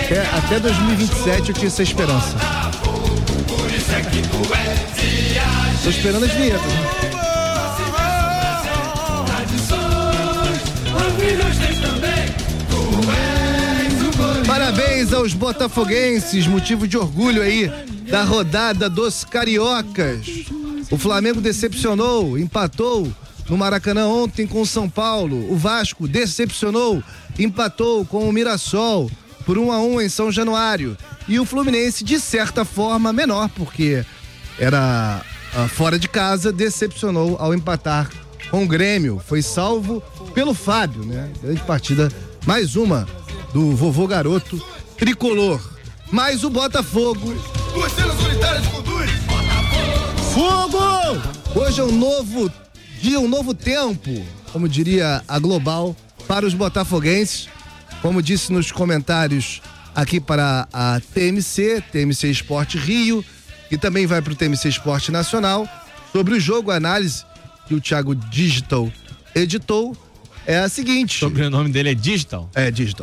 Até 2027 eu tinha essa esperança. Tô esperando as vinhetas, né? Parabéns aos botafoguenses, motivo de orgulho aí da rodada dos cariocas. O Flamengo decepcionou, empatou no Maracanã ontem com o São Paulo. O Vasco decepcionou, empatou com o Mirassol por 1-1 em São Januário. E o Fluminense, de certa forma, menor, porque era fora de casa, decepcionou ao empatar com o Grêmio. Foi salvo pelo Fábio, né? Grande partida, mais uma do vovô garoto tricolor. Mas o Botafogo... Fogo! Hoje é um novo dia, um novo tempo, como diria a Global, para os botafoguenses. Como disse nos comentários aqui para a TMC Esporte Rio, e também vai para o TMC Esporte Nacional, sobre o jogo, a análise que o Thiago Digital editou, é a seguinte... O sobrenome dele é Digital? É, Digital.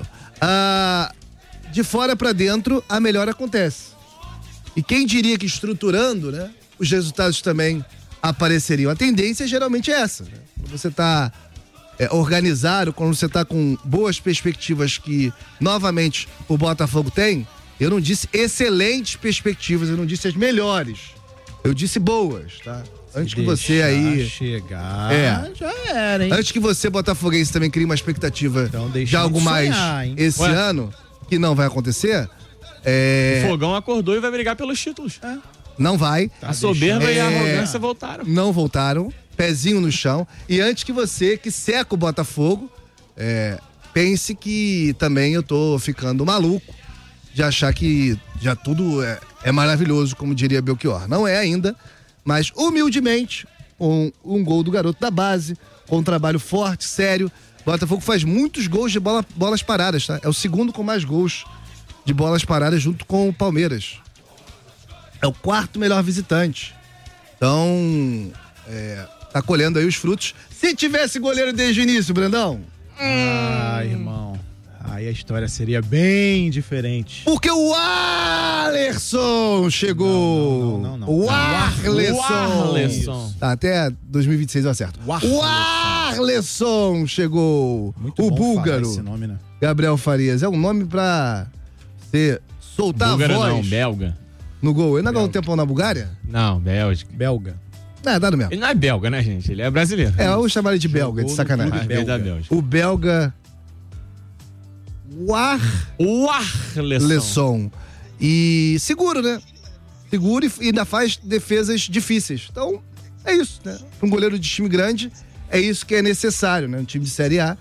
De fora para dentro, a melhora acontece. E quem diria que estruturando, né, os resultados também apareceriam. A tendência geralmente é essa, né? Quando você está organizado, quando você está com boas perspectivas que, novamente, o Botafogo tem, eu não disse excelentes perspectivas, eu não disse as melhores. Eu disse boas, tá? Antes que você aí... chegar, já era, hein? Antes que você, botafoguense, também crie uma expectativa então, de algo mais esse ano, que não vai acontecer. O Fogão acordou e vai brigar pelos títulos. Não vai. A soberba e a arrogância voltaram. Não voltaram. Pezinho no chão. E antes que você, que seca o Botafogo, pense que também eu tô ficando maluco de achar que já tudo é maravilhoso, como diria Belchior. Não é ainda, mas humildemente, com um gol do garoto da base, com um trabalho forte, sério. O Botafogo faz muitos gols de bolas paradas, tá? É o segundo com mais gols de bolas paradas junto com o Palmeiras. É o quarto melhor visitante. Então, tá colhendo aí os frutos. Se tivesse goleiro desde o início, Brandão. Irmão. Aí a história seria bem diferente. Porque o Arlerson chegou. Não. O Arlerson. Tá, até 2026 eu acerto. O Arlerson chegou. Muito o bom búlgaro. falar esse nome, né? Gabriel Farias. É um nome pra você soltar búlgaro a voz. Não, belga. No gol. Ele não ganhou um tempão na Bulgária? Não, Bélgica. Belga. Dá no mesmo. Ele não é belga, né, gente? Ele é brasileiro. Eu chamo ele de belga, de sacanagem. Da Bélgica. O belga... O Arlerson. E seguro, né? Seguro e ainda faz defesas difíceis. Então, é isso, né? Para um goleiro de time grande, é isso que é necessário, né? Um time de Série A.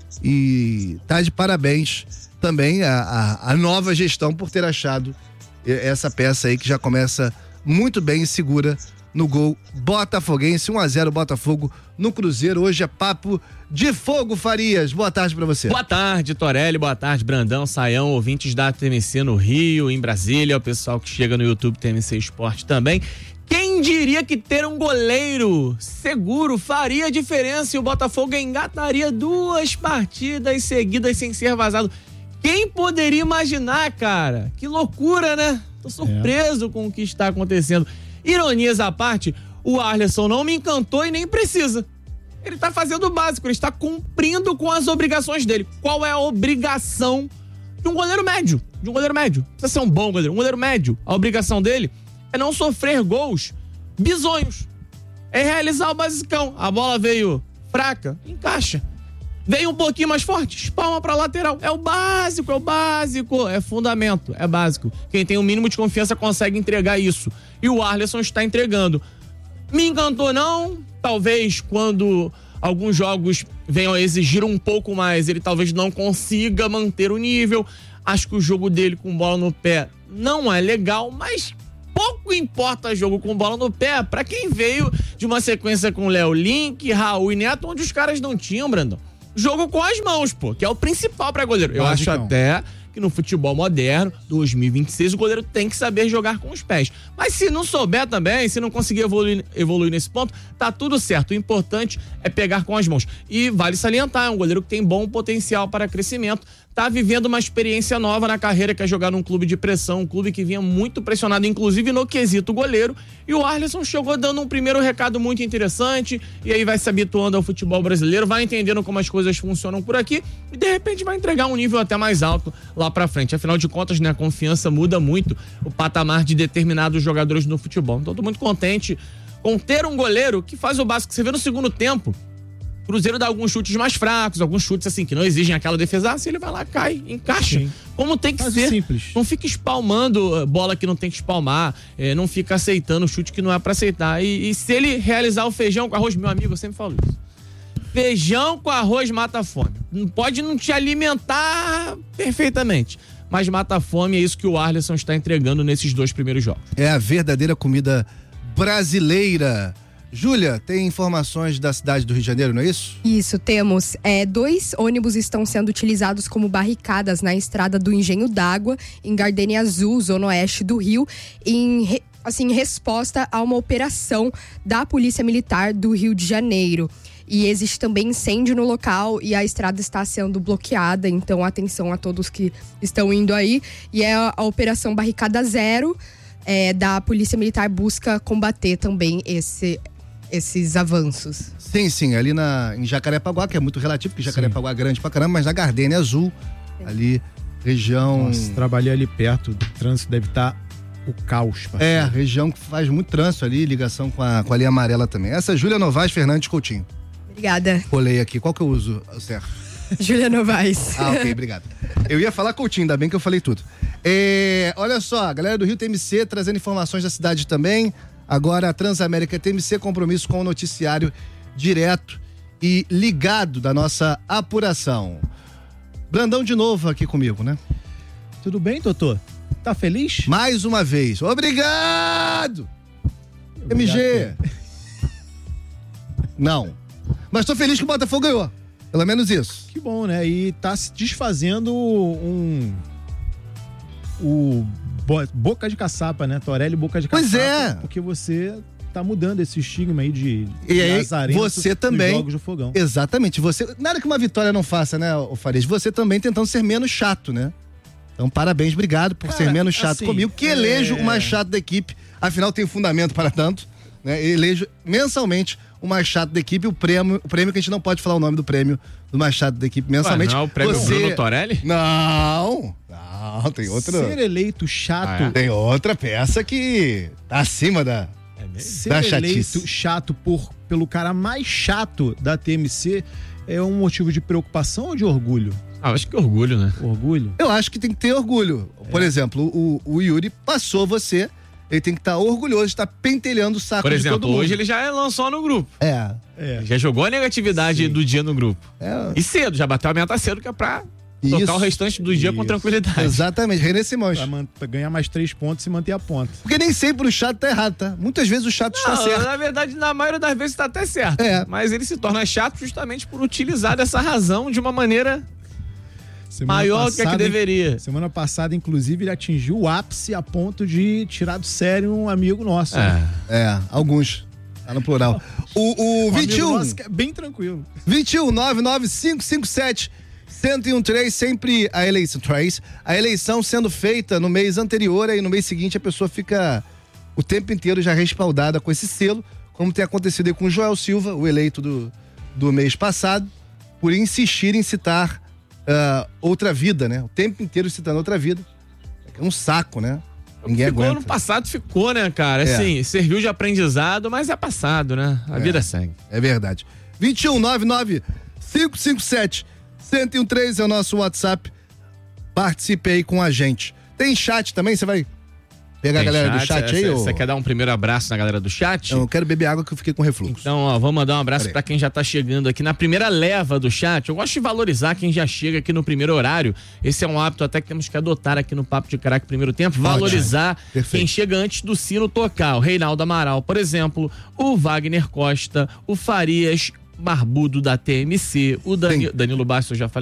E tá de parabéns também a nova gestão por ter achado essa peça aí que já começa muito bem e segura no gol botafoguense. 1-0 Botafogo no Cruzeiro. Hoje é papo de fogo, Farias. Boa tarde pra você. Boa tarde, Torelli. Boa tarde, Brandão, Saião, ouvintes da TMC no Rio, em Brasília, o pessoal que chega no YouTube TMC Esporte também. Quem diria que ter um goleiro seguro faria diferença e o Botafogo engataria 2 partidas seguidas sem ser vazado? Quem poderia imaginar, cara? Que loucura, né? Tô surpreso com o que está acontecendo. Ironias à parte, o Arlerson não me encantou e nem precisa. Ele tá fazendo o básico, ele está cumprindo com as obrigações dele. Qual é a obrigação de um goleiro médio? Precisa ser um bom goleiro. Um goleiro médio, a obrigação dele é não sofrer gols bizonhos. É realizar o basicão. A bola veio fraca, encaixa. Veio um pouquinho mais forte, espalma pra lateral. É o básico. É fundamento, é básico. Quem tem o mínimo de confiança consegue entregar isso. E o Arlerson está entregando. Me encantou não? Talvez quando alguns jogos venham a exigir um pouco mais, ele talvez não consiga manter o nível. Acho que o jogo dele com bola no pé não é legal, mas pouco importa jogo com bola no pé pra quem veio de uma sequência com Léo Link, Raul e Neto, onde os caras não tinham, Brandão, jogo com as mãos, pô, que é o principal pra goleiro. Eu acho até que no futebol moderno, 2026, o goleiro tem que saber jogar com os pés. Mas se não souber também, se não conseguir evoluir nesse ponto, tá tudo certo. O importante é pegar com as mãos. E vale salientar, é um goleiro que tem bom potencial para crescimento, tá vivendo uma experiência nova na carreira, que é jogar num clube de pressão, um clube que vinha muito pressionado, inclusive no quesito goleiro, e o Arlisson chegou dando um primeiro recado muito interessante, e aí vai se habituando ao futebol brasileiro, vai entendendo como as coisas funcionam por aqui, e de repente vai entregar um nível até mais alto lá pra frente. Afinal de contas, né, a confiança muda muito o patamar de determinados jogadores no futebol. Então, tô muito contente com ter um goleiro que faz o básico. Você vê no segundo tempo, Cruzeiro dá alguns chutes mais fracos, alguns chutes assim que não exigem aquela defesa, se ele vai lá, cai, encaixa. Sim. Como tem que ser. Simples. Não fica espalmando bola que não tem que espalmar, não fica aceitando chute que não é pra aceitar. E se ele realizar o feijão com arroz, meu amigo, eu sempre falo isso. Feijão com arroz mata a fome. Pode não te alimentar perfeitamente, mas mata a fome, é isso que o Arlisson está entregando nesses 2 primeiros jogos. É a verdadeira comida brasileira. Júlia, tem informações da cidade do Rio de Janeiro, não é isso? Isso, temos. 2 ônibus estão sendo utilizados como barricadas na estrada do Engenho d'Água, em Gardênia Azul, zona oeste do Rio, em resposta a uma operação da Polícia Militar do Rio de Janeiro. E existe também incêndio no local e a estrada está sendo bloqueada, então atenção a todos que estão indo aí. E é a Operação Barricada Zero da Polícia Militar busca combater também esses avanços. Sim, ali em Jacarepaguá, que é muito relativo, porque Jacarepaguá é grande pra caramba, mas na Gardênia Azul, ali, região... Nossa, trabalhei ali perto, o trânsito deve estar o caos. Parceiro. Região que faz muito trânsito ali, ligação com a linha amarela também. Essa é Júlia Novaes Fernandes Coutinho. Obrigada. Colei aqui, qual que eu uso, certo? Júlia Novaes. Ok, obrigado. Eu ia falar Coutinho, ainda bem que eu falei tudo. Olha só, a galera do Rio TMC trazendo informações da cidade também. Agora a Transamérica TMC, compromisso com o noticiário direto e ligado da nossa apuração. Brandão de novo aqui comigo, né? Tudo bem, doutor? Tá feliz? Mais uma vez. Obrigado! MG! Não. Mas tô feliz que o Botafogo ganhou. Pelo menos isso. Que bom, né? E tá se desfazendo o boca de caçapa, né? Torelli boca de caçapa. Pois é. Porque você tá mudando esse estigma aí de lazarento você também, dos jogos do Fogão. Exatamente. Você, nada que uma vitória não faça, né, Farias? Você também tentando ser menos chato, né? Então, parabéns, obrigado por ser menos chato assim, comigo, que elejo o mais chato da equipe. Afinal, tem fundamento para tanto, né? Elejo mensalmente o mais chato da equipe, o prêmio que a gente não pode falar o nome do prêmio do mais chato da equipe mensalmente. Ué, não é o prêmio Bruno Torelli? Não, tem outra. Ser eleito chato. Tem outra peça que tá acima da Ser eleito chato pelo cara mais chato da TMC é um motivo de preocupação ou de orgulho? Acho que orgulho, né? Orgulho? Eu acho que tem que ter orgulho. Por exemplo, o Yuri passou você. Ele tem que estar orgulhoso de estar pentelhando o saco de todo mundo. Por exemplo, hoje ele já lançou no grupo. Já jogou a negatividade do dia no grupo. E cedo, já bateu a meta cedo, que é pra tocar o restante do dia com tranquilidade. Exatamente, René Simões. Pra ganhar mais 3 pontos e manter a ponta. Porque nem sempre o chato tá errado, tá? Muitas vezes o chato está certo. Na verdade, na maioria das vezes tá até certo. Mas ele se torna chato justamente por utilizar dessa razão de uma maneira... maior do que a que deveria. Semana passada, inclusive, ele atingiu o ápice a ponto de tirar do sério um amigo nosso. Alguns. Tá no plural. O 21. Nosso que é bem tranquilo. 21 99557 1013, sempre a eleição sendo feita no mês anterior e no mês seguinte a pessoa fica o tempo inteiro já respaldada com esse selo, como tem acontecido aí com o Joel Silva, o eleito do mês passado, por insistir em citar outra vida, né? O tempo inteiro citando outra vida. É um saco, né? Ninguém aguenta. No passado ficou, né, cara? Assim, serviu de aprendizado, mas é passado, né? A vida segue. É verdade. 21 99557 1013 é o nosso WhatsApp. Participe aí com a gente. Tem chat também, você vai pegar a galera do chat aí? Você quer dar um primeiro abraço na galera do chat? Eu quero beber água que eu fiquei com refluxo. Então, ó, vamos mandar um abraço pra quem já tá chegando aqui na primeira leva do chat. Eu gosto de valorizar quem já chega aqui no primeiro horário. Esse é um hábito até que temos que adotar aqui no Papo de Caraca primeiro tempo. Valorizar quem chega antes do sino tocar. O Reinaldo Amaral, por exemplo, o Wagner Costa, o Farias Barbudo da TMC, o Danilo Bastos, eu já falei.